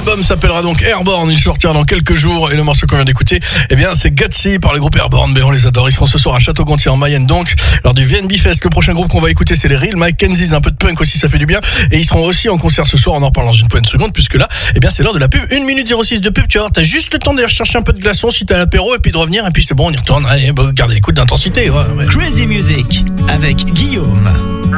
L'album s'appellera donc Airborne, il sortira dans quelques jours et le morceau qu'on vient d'écouter, eh bien c'est Gutsy par le groupe Airborne, mais on les adore. Ils seront ce soir à Château-Gontier en Mayenne donc, lors du VNB Fest. Le prochain groupe qu'on va écouter c'est les Real Mackenzies, un peu de punk aussi, ça fait du bien, et ils seront aussi en concert ce soir, on en reparle dans une poignée de secondes, puisque là, eh bien c'est l'heure de la pub, 1 minute 06 de pub, tu vas voir, t'as juste le temps d'aller chercher un peu de glaçons si t'es à l'apéro et puis de revenir, et puis c'est bon, on y retourne, allez, gardez les coups d'intensité. Ouais. Crazy Music avec Guillaume.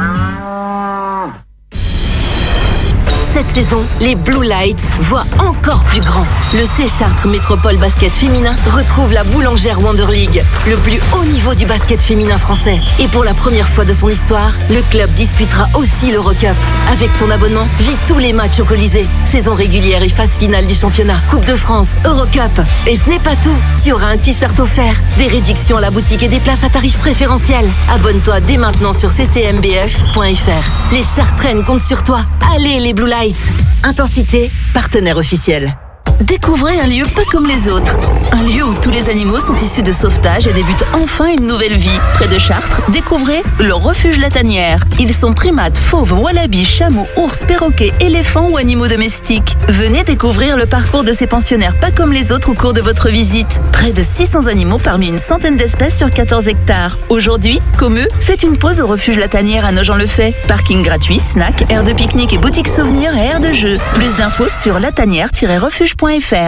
Cette saison, les Blue Lights voient encore plus grand. Le C Chartres Métropole Basket Féminin retrouve la Boulangère Wonder League, le plus haut niveau du basket féminin français. Et pour la première fois de son histoire, le club disputera aussi l'Eurocup. Avec ton abonnement, vis tous les matchs au Colisée. Saison régulière et phase finale du championnat, Coupe de France, Eurocup. Et ce n'est pas tout, tu auras un t-shirt offert, des réductions à la boutique et des places à tarifs préférentiels. Abonne-toi dès maintenant sur ccmbf.fr. Les Chartraines comptent sur toi. Allez les Blue Lights. Intensité, partenaire officiel. Découvrez un lieu pas comme les autres. Un lieu où tous les animaux sont issus de sauvetage et débutent enfin une nouvelle vie. Près de Chartres, découvrez le refuge La Tanière. Ils sont primates, fauves, wallabies, chameaux, ours, perroquets, éléphants ou animaux domestiques. Venez découvrir le parcours de ces pensionnaires pas comme les autres au cours de votre visite. Près de 600 animaux parmi une centaine d'espèces sur 14 hectares. Aujourd'hui, comme eux, faites une pause au refuge La Tanière à Nogent-le-Fait. Parking gratuit, snack, aire de pique-nique et boutique souvenirs et aire de jeu. Plus d'infos sur latanière-refuge.fr.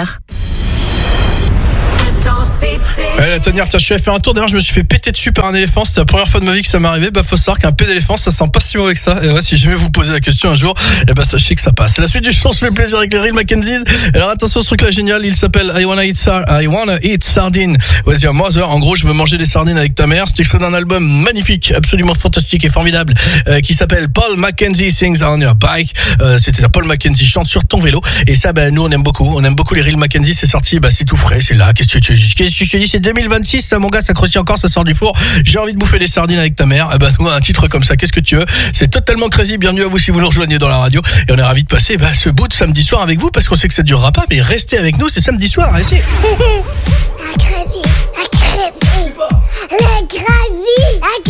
La Tanière, tiens, je suis allé faire un tour. D'ailleurs, je me suis fait péter dessus par un éléphant. C'était la première fois de ma vie que ça m'arrivait. Faut savoir qu'un pet d'éléphant, ça sent pas si mauvais que ça. Et ouais, si jamais vous posez la question un jour, sachez que ça passe. C'est la suite du son, se fait plaisir avec les Real Mackenzies. Alors attention, ce truc-là génial, il s'appelle I Wanna Eat Sardine with Your Mother. En gros, je veux manger des sardines avec ta mère. C'est extrait d'un album magnifique, absolument fantastique et formidable, qui s'appelle Paul Mackenzie Sings on Your Bike. C'était Paul Mackenzie chante sur ton vélo. Et ça, nous, on aime beaucoup les Real Mackenzie. C'est sorti, c'est tout frais, c'est là. Qu'est-ce que je te dis, c'est 2026, ça, mon gars, ça croustille encore, ça sort du four. J'ai envie de bouffer des sardines avec ta mère. Nous, un titre comme ça, qu'est-ce que tu veux? C'est totalement crazy. Bienvenue à vous si vous nous rejoignez dans la radio. Et on est ravis de passer ce bout de samedi soir avec vous parce qu'on sait que ça durera pas, mais restez avec nous, c'est samedi soir. Ici. La crazy.